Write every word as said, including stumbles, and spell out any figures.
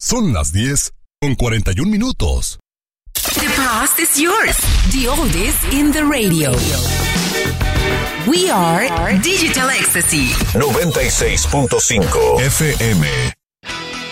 Son las diez con cuarenta y un minutos. The past is yours. The oldies in the radio. We are Digital Ecstasy. noventa y seis punto cinco F M.